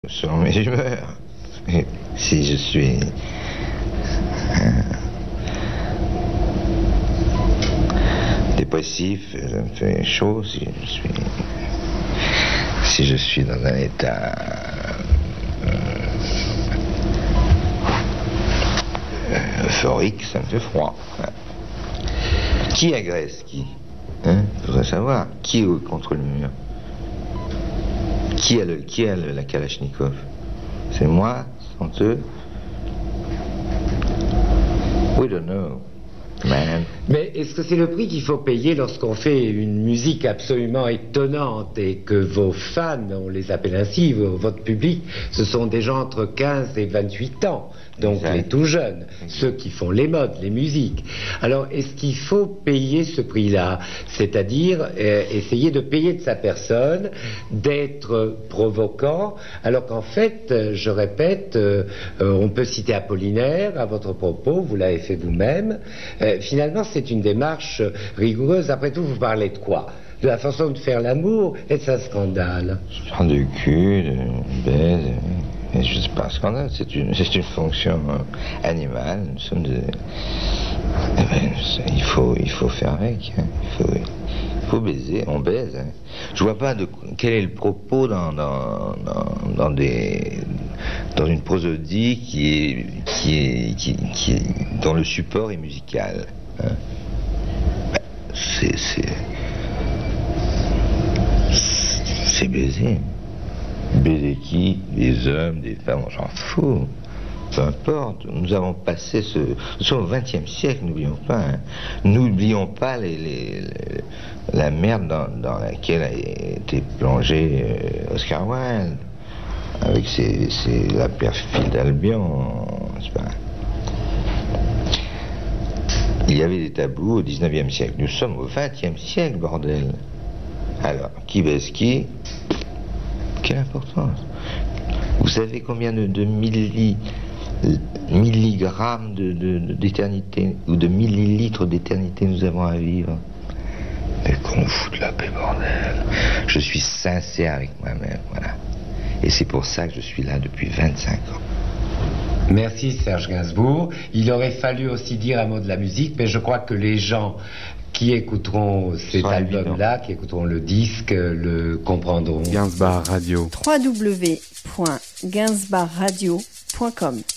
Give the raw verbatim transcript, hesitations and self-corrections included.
selon mes humeurs. Et si je suis euh, dépressif, ça me fait chaud. Si je suis, si je suis dans un état euh, euh, euphorique, ça me fait froid. Voilà. Qui agresse qui? Hein? Je voudrais savoir qui est contre le mur. Qui a, le, qui a le, la Kalachnikov? C'est moi, sans eux? We don't know, man. Mais est-ce que c'est le prix qu'il faut payer lorsqu'on fait une musique absolument étonnante et que vos fans, on les appelle ainsi, votre public, ce sont des gens entre quinze et vingt-huit ans, donc exact. Les tout jeunes, exact. Ceux qui font les modes, les musiques. Alors, est-ce qu'il faut payer ce prix-là? C'est-à-dire euh, essayer de payer de sa personne, d'être provoquant, alors qu'en fait, euh, je répète, euh, euh, on peut citer Apollinaire à votre propos, vous l'avez fait vous-même. Euh, finalement, c'est C'est une démarche rigoureuse. Après tout, vous parlez de quoi? De la façon de faire l'amour et de un scandale? Je parle de cul, de baise, et je sais pas, un scandale, c'est une, c'est une fonction animale. Nous sommes de... eh ben, il, faut, il faut faire avec, hein. il, faut, il faut baiser, on baise. Hein. Je vois pas de quel est le propos dans, dans, dans, dans des... dans une prosodie qui est, qui est, qui, qui est, dont le support est musical. Hein. Ben, c'est, c'est, c'est baiser. Baiser qui? Des hommes, des femmes, on s'en fout. Peu importe. Nous avons passé ce... Nous sommes au vingtième siècle, n'oublions pas. Hein. N'oublions pas les, les, les, la merde dans, dans laquelle a été plongé euh, Oscar Wilde. Avec ses, ses, la perfide d'Albion, c'est pas... Il y avait des tabous au dix-neuvième siècle. Nous sommes au vingtième siècle, bordel. Alors, qui baise qui? Quelle importance? Vous savez combien de, de milli, milligrammes de, de, de, d'éternité, ou de millilitres d'éternité nous avons à vivre? Mais qu'on fout de la paix, bordel. Je suis sincère avec moi-même, voilà. Et c'est pour ça que je suis là depuis vingt-cinq ans. Merci Serge Gainsbourg. Il aurait fallu aussi dire un mot de la musique, mais je crois que les gens qui écouteront cet album-là, qui écouteront le disque, le comprendront. Gainsbar Radio. w w w point gainsbar radio point com